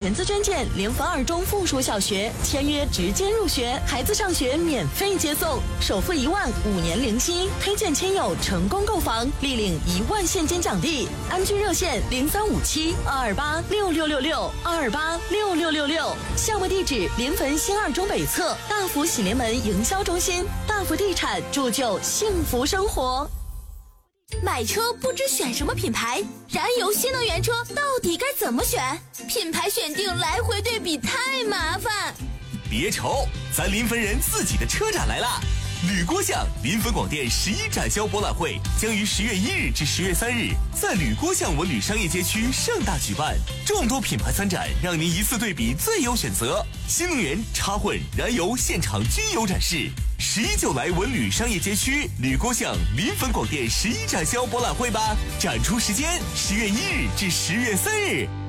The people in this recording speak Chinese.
全资捐建联防二中附属小学，签约直接入学，孩子上学免费接送，首付1万，5年零息，推荐亲友成功购房，立领1万现金奖励。安居热线0357-228-6666，228-6666。项目地址：临汾新二中北侧大福喜临门营销中心。大福地产，铸就幸福生活。 买车不知选什么品牌，燃油新能源车到底该怎么选？品牌选定来回对比太麻烦。 别愁，咱临汾人自己的车展来啦！吕郭巷临汾广电11展销博览会将于10月1日至10月3日在吕郭巷文旅商业街区盛大举办，众多品牌参展，让您一次对比最优选择。新能源、插混、燃油现场均有展示。11就来文旅商业街区吕郭巷临汾广电11展销博览会吧！展出时间10月1日至10月3日。